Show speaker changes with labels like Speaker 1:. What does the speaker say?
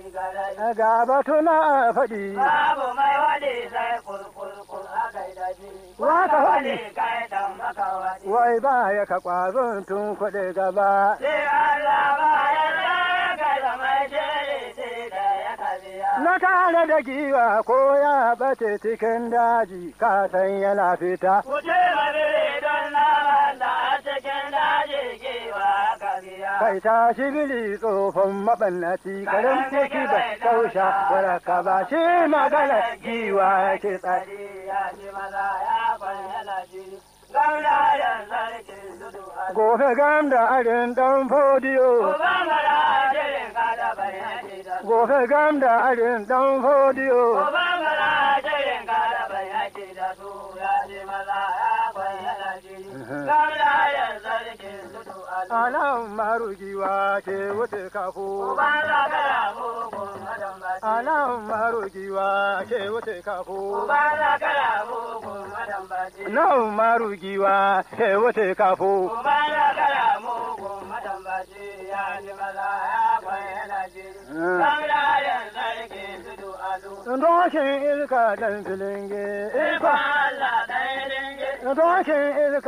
Speaker 1: Ga batuna faɗi.
Speaker 2: Babu mai wani sai kurkurkur a gaida shi.
Speaker 1: Waka
Speaker 2: Wani
Speaker 1: faɗi.
Speaker 2: kai dan maka wani.
Speaker 1: Wai ba ya ka ƙwazon tun kuɗi gaba.
Speaker 2: Sai Allah ba ya zaga da mai jere sai da ya kabiya.
Speaker 1: Na tare da giwa ko ya bace cikin daji ka san yana fita.
Speaker 2: Ku ce mabiri don naman da a cikin daji kewa kabiya.
Speaker 1: Kai ta shi bili tsofin maɓannaci karin ciki bai tausha waraka ba shi magana giwa ke tsari.
Speaker 2: Ya ji maza ya kwanyala shi. Gamla ya sarkin dudu a
Speaker 1: Gobe gam da arin ɗan fodiyo.
Speaker 2: Obamara jirin kada bai yake da su.
Speaker 1: Gobe gam da arin ɗan fodiyo.
Speaker 2: Obamara jirin kada bai yake da su. Ya ji maza ya kwanyala shi. Gamla ya sarkin dudu a su.
Speaker 1: Anan marugiwa ke wuce kafo.
Speaker 2: Obamara kada mugun madambaci.
Speaker 1: Anan marugiwa ke wuce kafo.
Speaker 2: Obamara kada mugun madambaci.
Speaker 1: Nan marugiwa ke wuce kafo.
Speaker 2: Obamara kada mugun madambaci. Ya ji maza ya kwanyala shi. Gamla ya sarkin dudu a su.
Speaker 1: Dokin ilka ɗan filinge.
Speaker 2: Ikon Allah ɗaya dinge.
Speaker 1: Dokin ilka